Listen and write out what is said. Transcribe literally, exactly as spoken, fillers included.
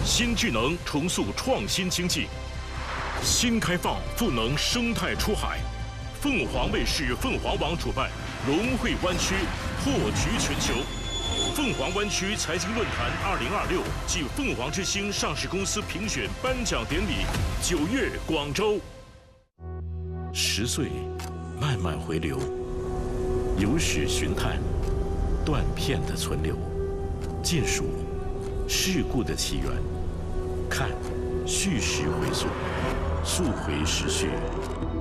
新智能重塑创新经济，新开放赋能生态出海。凤凰卫视凤凰网主办融汇湾区破局全球。凤凰湾区财经论坛二零二六暨凤凰之星上市公司评选颁奖典礼，九月广州。十岁，慢慢回流，有史寻探，断片的存留，尽数事故的起源，看，叙事回溯，溯回时序。